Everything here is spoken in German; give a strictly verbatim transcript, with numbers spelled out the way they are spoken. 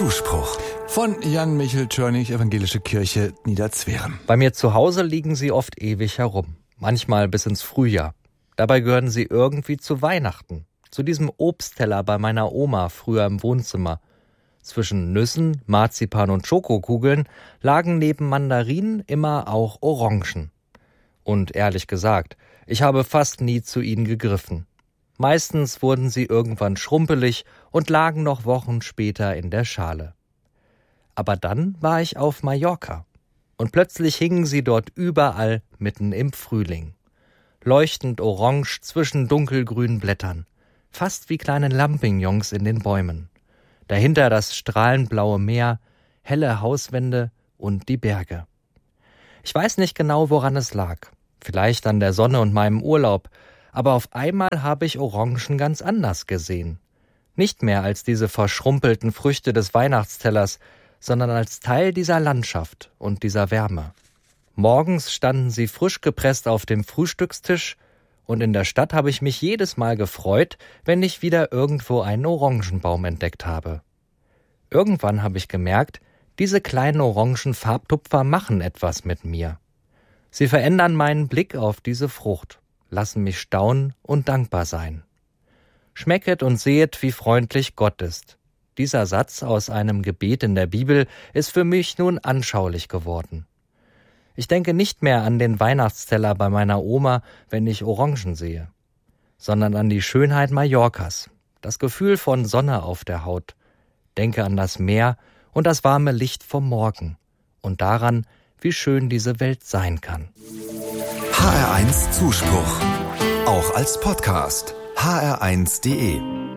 Zuspruch. Von Jan Michel Tschörnig, Evangelische Kirche, Niederzweren. Bei mir zu Hause liegen sie oft ewig herum, manchmal bis ins Frühjahr. Dabei gehören sie irgendwie zu Weihnachten, zu diesem Obstteller bei meiner Oma früher im Wohnzimmer. Zwischen Nüssen, Marzipan und Schokokugeln lagen neben Mandarinen immer auch Orangen. Und ehrlich gesagt, ich habe fast nie zu ihnen gegriffen. Meistens wurden sie irgendwann schrumpelig und lagen noch Wochen später in der Schale. Aber dann war ich auf Mallorca und plötzlich hingen sie dort überall mitten im Frühling. Leuchtend orange zwischen dunkelgrünen Blättern, fast wie kleine Lampignons in den Bäumen. Dahinter das strahlend blaue Meer, helle Hauswände und die Berge. Ich weiß nicht genau, woran es lag. Vielleicht an der Sonne und meinem Urlaub, aber auf einmal habe ich Orangen ganz anders gesehen. Nicht mehr als diese verschrumpelten Früchte des Weihnachtstellers, sondern als Teil dieser Landschaft und dieser Wärme. Morgens standen sie frisch gepresst auf dem Frühstückstisch und in der Stadt habe ich mich jedes Mal gefreut, wenn ich wieder irgendwo einen Orangenbaum entdeckt habe. Irgendwann habe ich gemerkt, diese kleinen orangen Farbtupfer machen etwas mit mir. Sie verändern meinen Blick auf diese Frucht, lassen mich staunen und dankbar sein. Schmecket und sehet, wie freundlich Gott ist. Dieser Satz aus einem Gebet in der Bibel ist für mich nun anschaulich geworden. Ich denke nicht mehr an den Weihnachtsteller bei meiner Oma, wenn ich Orangen sehe, sondern an die Schönheit Mallorcas, das Gefühl von Sonne auf der Haut. Denke an das Meer und das warme Licht vom Morgen und daran, wie schön diese Welt sein kann. H R eins Zuspruch. Auch als Podcast. h r eins punkt d e